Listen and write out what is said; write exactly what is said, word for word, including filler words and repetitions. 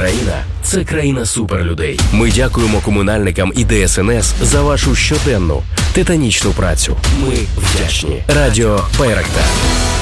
Україна – це країна суперлюдей. Ми дякуємо комунальникам і Де Ес Ен Ес за вашу щоденну титанічну працю. Ми вдячні. Радіо Байрактар.